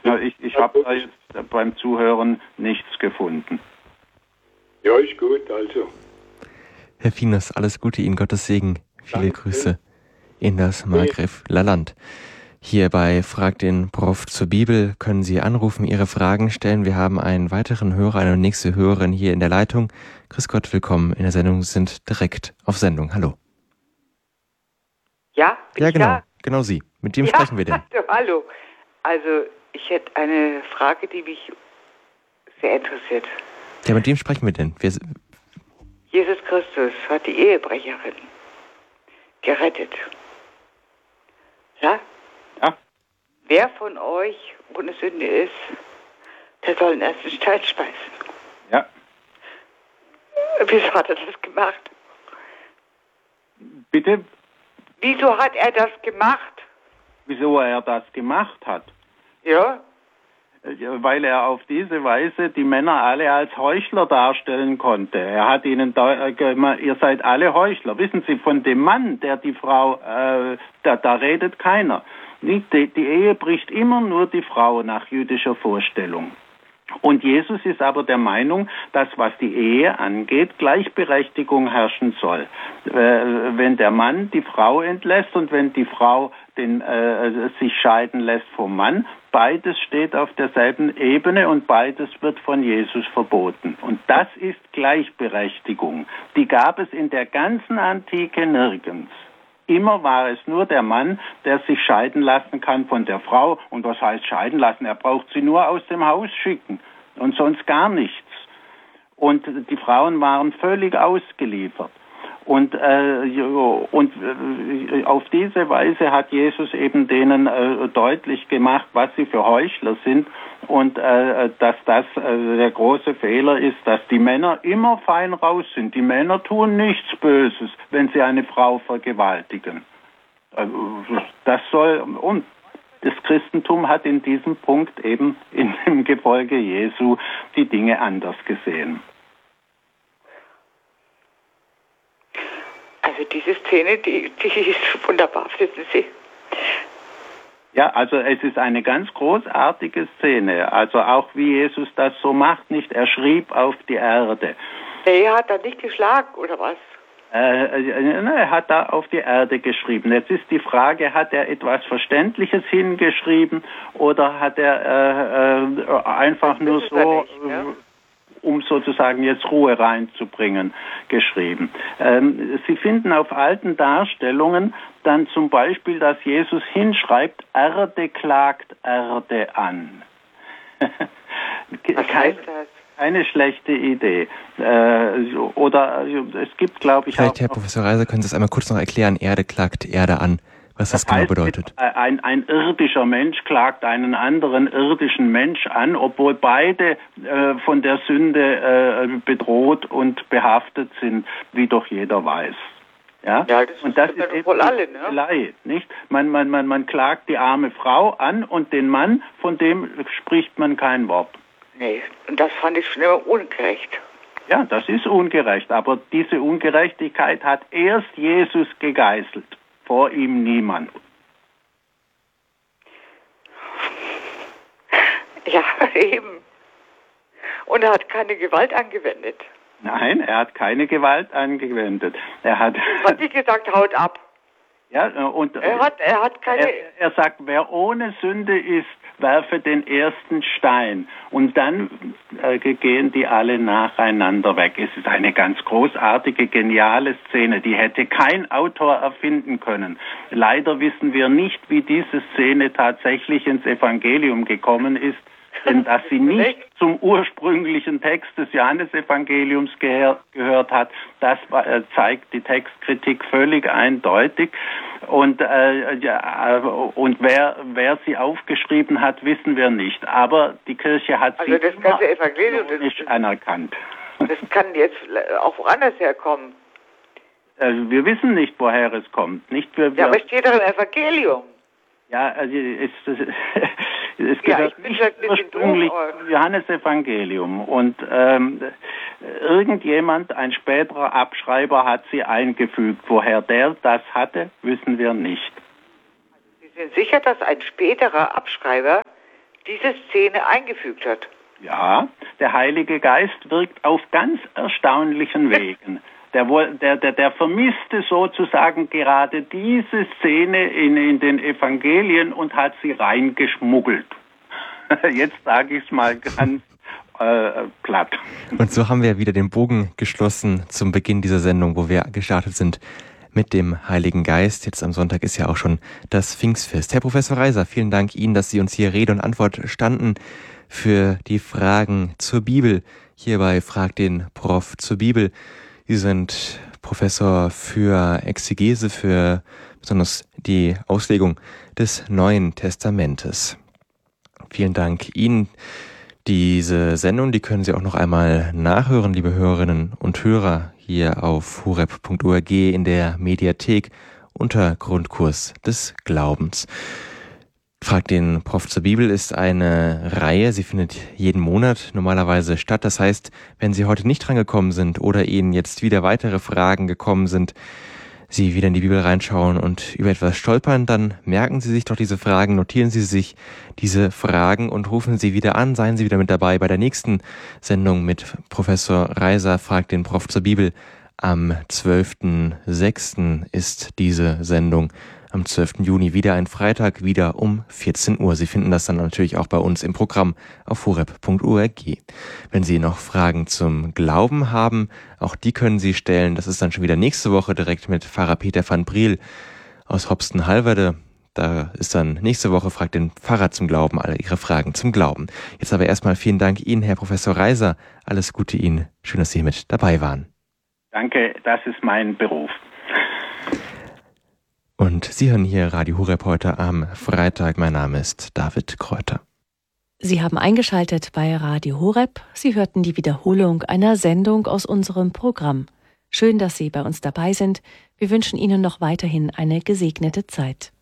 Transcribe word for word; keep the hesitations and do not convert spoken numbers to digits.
Ja, ich ich habe da jetzt beim Zuhören nichts gefunden. Ja, ist gut, also. Herr Fieners, alles Gute Ihnen, Gottes Segen. Viele Danke. Grüße in das Markgräflerland. Hier bei Frag den Prof zur Bibel können Sie anrufen, Ihre Fragen stellen. Wir haben einen weiteren Hörer, eine nächste Hörerin hier in der Leitung. Grüß Gott, willkommen in der Sendung, sind direkt auf Sendung. Hallo. Ja, bin Ja, ich genau, da? genau Sie. Mit wem Ja, sprechen wir denn? Also, hallo. Also, ich hätte eine Frage, die mich sehr interessiert. Ja, mit wem sprechen wir denn? Wir, Jesus Christus hat die Ehebrecherin gerettet. Ja? Ja. Wer von euch ohne Sünde ist, der soll den ersten Stein schmeißen. Ja. Wieso hat er das gemacht? Bitte, Wieso hat er das gemacht? wieso er das gemacht hat? Ja? Weil er auf diese Weise die Männer alle als Heuchler darstellen konnte. Er hat ihnen da, äh, ihr seid alle Heuchler. Wissen Sie, von dem Mann, der die Frau, äh, da, da redet keiner. Nicht, die, die Ehe bricht immer nur die Frau nach jüdischer Vorstellung. Und Jesus ist aber der Meinung, dass was die Ehe angeht, Gleichberechtigung herrschen soll. Äh, wenn der Mann die Frau entlässt und wenn die Frau den, äh, sich scheiden lässt vom Mann, beides steht auf derselben Ebene und beides wird von Jesus verboten. Und das ist Gleichberechtigung. Die gab es in der ganzen Antike nirgends. Immer war es nur der Mann, der sich scheiden lassen kann von der Frau. Und was heißt scheiden lassen? Er braucht sie nur aus dem Haus schicken und sonst gar nichts. Und die Frauen waren völlig ausgeliefert. Und, äh, und äh, auf diese Weise hat Jesus eben denen äh, deutlich gemacht, was sie für Heuchler sind und äh, dass das äh, der große Fehler ist, dass die Männer immer fein raus sind. Die Männer tun nichts Böses, wenn sie eine Frau vergewaltigen. Äh, das soll, und das Christentum hat in diesem Punkt eben in dem Gefolge Jesu die Dinge anders gesehen. Also diese Szene, die, die ist wunderbar, wissen Sie. Ja, also es ist eine ganz großartige Szene. Also auch wie Jesus das so macht, nicht? Er schrieb auf die Erde. Der hat da nicht geschlagen, oder was? Äh, er hat da auf die Erde geschrieben. Jetzt ist die Frage, hat er etwas Verständliches hingeschrieben oder hat er äh, äh, einfach nur so... Nicht, ne? um sozusagen jetzt Ruhe reinzubringen, geschrieben. Ähm, Sie finden auf alten Darstellungen dann zum Beispiel, dass Jesus hinschreibt, Erde klagt Erde an. Was heißt das? Eine schlechte Idee. Äh, oder also, es gibt, glaube ich, vielleicht, auch... Herr Professor Reiser, können Sie es einmal kurz noch erklären, Erde klagt Erde an, was das, das genau heißt, bedeutet. Ein, ein irdischer Mensch klagt einen anderen irdischen Mensch an, obwohl beide äh, von der Sünde äh, bedroht und behaftet sind, wie doch jeder weiß. Ja, ja das und das ist, ist eben wohl alle, ne? Leid, nicht? Man, man, man, man klagt die arme Frau an und den Mann, von dem spricht man kein Wort. Nee, und das fand ich schon immer ungerecht. Ja, das ist ungerecht, aber diese Ungerechtigkeit hat erst Jesus gegeißelt. Vor ihm niemand. Ja, eben. Und er hat keine Gewalt angewendet. Nein, er hat keine Gewalt angewendet. Er hat... Hat nicht gesagt, haut ab. Ja, und... Er hat, er hat keine... Er, er sagt, wer ohne Sünde ist, werfe den ersten Stein. Und dann äh, gehen die alle nacheinander weg. Es ist eine ganz großartige, geniale Szene. Die hätte kein Autor erfinden können. Leider wissen wir nicht, wie diese Szene tatsächlich ins Evangelium gekommen ist. Denn dass sie nicht zum ursprünglichen Text des Johannesevangeliums geher- gehört hat, das war, äh, zeigt die Textkritik völlig eindeutig. Und, äh, ja, und wer, wer sie aufgeschrieben hat, wissen wir nicht. Aber die Kirche hat also sie das ganze Evangelium nicht anerkannt. Das kann jetzt auch woanders herkommen. Äh, wir wissen nicht, woher es kommt. Nicht wir, wir ja, aber es steht doch im Evangelium. Ja, also es, es gehört ja, ich bin nicht halt ein ursprünglich zum Johannesevangelium. Und ähm, irgendjemand, ein späterer Abschreiber, hat sie eingefügt. Woher der das hatte, wissen wir nicht. Sie sind sicher, dass ein späterer Abschreiber diese Szene eingefügt hat. Ja, der Heilige Geist wirkt auf ganz erstaunlichen Wegen. Der, der, der, der vermisste sozusagen gerade diese Szene in, in den Evangelien und hat sie reingeschmuggelt. Jetzt sage ich es mal ganz äh, platt. Und so haben wir wieder den Bogen geschlossen zum Beginn dieser Sendung, wo wir gestartet sind mit dem Heiligen Geist. Jetzt am Sonntag ist ja auch schon das Pfingstfest. Herr Professor Reiser, vielen Dank Ihnen, dass Sie uns hier Rede und Antwort standen für die Fragen zur Bibel. Hierbei fragt den Prof zur Bibel. Sie sind Professor für Exegese, für besonders die Auslegung des Neuen Testamentes. Vielen Dank Ihnen. Diese Sendung, die können Sie auch noch einmal nachhören, liebe Hörerinnen und Hörer, hier auf horeb punkt org in der Mediathek unter Grundkurs des Glaubens. Fragt den Prof zur Bibel ist eine Reihe, sie findet jeden Monat normalerweise statt. Das heißt, wenn Sie heute nicht drangekommen sind oder Ihnen jetzt wieder weitere Fragen gekommen sind, Sie wieder in die Bibel reinschauen und über etwas stolpern, dann merken Sie sich doch diese Fragen, notieren Sie sich diese Fragen und rufen Sie wieder an. Seien Sie wieder mit dabei bei der nächsten Sendung mit Professor Reiser fragt den Prof zur Bibel. Am zwölften sechsten ist diese Sendung. Am zwölften Juni wieder ein Freitag, wieder um vierzehn Uhr. Sie finden das dann natürlich auch bei uns im Programm auf horeb punkt org. Wenn Sie noch Fragen zum Glauben haben, auch die können Sie stellen. Das ist dann schon wieder nächste Woche direkt mit Pfarrer Peter van Briel aus Hopsten-Halverde. Da ist dann nächste Woche, fragt den Pfarrer zum Glauben, alle Ihre Fragen zum Glauben. Jetzt aber erstmal vielen Dank Ihnen, Herr Professor Reiser. Alles Gute Ihnen. Schön, dass Sie mit dabei waren. Danke, das ist mein Beruf. Und Sie hören hier Radio Horeb heute am Freitag. Mein Name ist David Kräuter. Sie haben eingeschaltet bei Radio Horeb. Sie hörten die Wiederholung einer Sendung aus unserem Programm. Schön, dass Sie bei uns dabei sind. Wir wünschen Ihnen noch weiterhin eine gesegnete Zeit.